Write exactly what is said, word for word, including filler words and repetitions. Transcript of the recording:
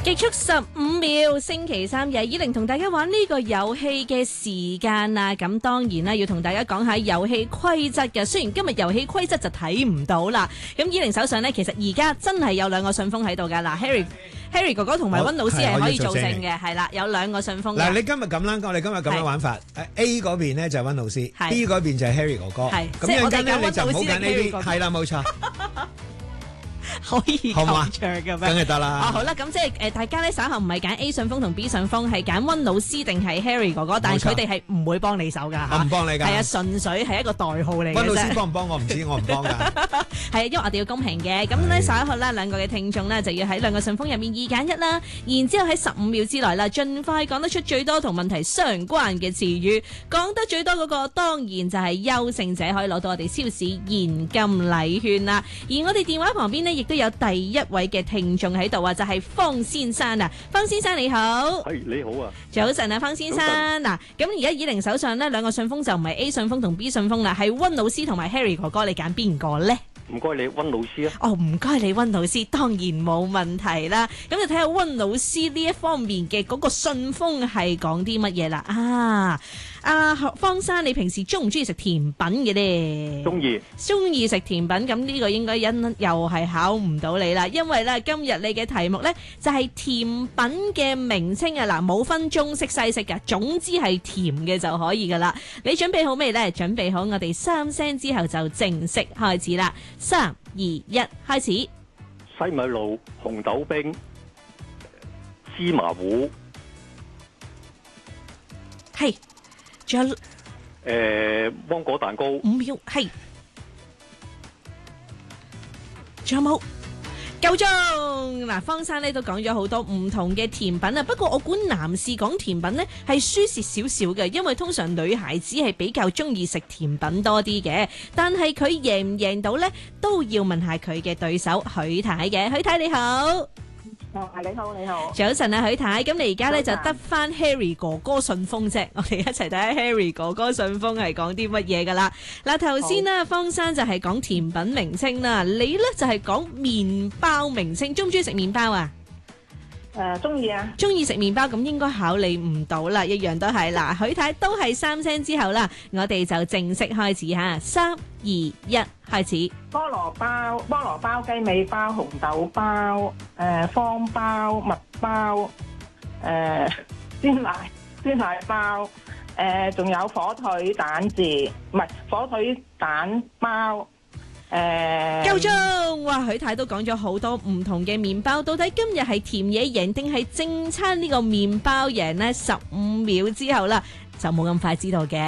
極速十五秒，星期三日以玲同大家玩呢個遊戲嘅時間啊！咁當然啦，要同大家講下遊戲規則嘅。雖然今日遊戲規則就睇唔到啦，咁以玲手上呢，其實而家真係有兩個信封喺度㗎。嗱 ，Harry Harry 哥哥同埋溫老師係可以做證嘅，係啦，有兩個信封。 嗱，你今日咁啦，我哋今日咁樣玩法，A 嗰邊呢就係溫老師 ，B 嗰邊就係 Harry 哥哥。係，咁樣跟咧你就唔好揀 A B， 係啦，冇錯。 可以好嘛？梗係得啦。 啊，好啦，咁即係誒，大家咧稍後唔係揀 A 信封同 B 信封，係揀溫老師定係 Harry 哥哥，但係佢哋係唔會幫你手噶。 我唔幫你噶。係啊，純粹係一個代號嚟嘅啫。 溫老師幫唔幫我唔知，我唔幫噶。 係啊，因為我哋要公平嘅。咁咧稍後咧，兩個嘅聽眾咧就要喺兩個信封入面二揀一啦，然之後喺十五秒之內啦，盡快講得出最多同問題相關嘅詞語，講得最多嗰個當然就係優勝者，可以攞到我哋超市現金禮券啦。而我哋電話旁邊呢，亦都有第一位嘅聽眾喺度啊，就係、是、方先生啊，方先生你好， 係你好啊， 早晨啊，方先生。嗱，咁而家以玲手上呢兩個信封就唔係 A 信封同 B 信封啦，係溫老師同埋 Harry 哥哥，你揀邊個呢？ 唔該你溫老師啊。 哦，唔該你溫老師，當然冇問題啦。咁就睇下溫老師呢一方面嘅嗰個信封係講啲乜嘢啦。啊，阿方生，你平時中唔中意食甜品嘅呢？ 中意， 中意食甜品，咁呢個應該因又係考唔到你啦，因為咧今日你嘅題目咧就係甜品嘅名稱啊，嗱，冇分中式西式噶，總之係甜嘅就可以噶啦。你準備好未呢？準備好，我哋三聲之後就正式開始啦。三二一，開始。 西米露、紅豆冰、芝麻糊， 係，仲有誒芒果蛋糕。 五秒，係，仲有冇？夠鐘。嗱，方生咧都講咗好多唔同嘅甜品啊，不過我估男士講甜品呢係輸蝕少少嘅，因為通常女孩子係比較中意食甜品多啲嘅，但係佢贏唔贏到呢，都要問下佢嘅對手許太嘅。許太你好。 哦，你好，你好。 早晨啊，許太，咁你而家咧就得翻 Harry 哥哥信封啫，我哋一齊睇下 Harry 哥哥信封係講啲乜嘢噶啦。嗱，頭先呢，方生就係講甜品名稱啦，你咧就係講麵包名稱，中唔中意食麵包啊？ 誒，中意啊！ 中意食麵包，咁應該考你唔到啦，一樣都係。嗱，許太都係三聲之後啦，我哋就正式開始吓，三二一，開始。 菠蘿包、菠蘿包、雞尾包、紅豆包、誒方包、蜜包、誒鮮奶鮮奶包，誒仲有火腿蛋治，唔係火腿蛋包。誒， 夠鐘！哇，許太都講咗好多唔同嘅麵包，到底今日係甜嘢贏定係正餐呢個麵包贏呢？十五秒之後啦，就冇咁快知道嘅。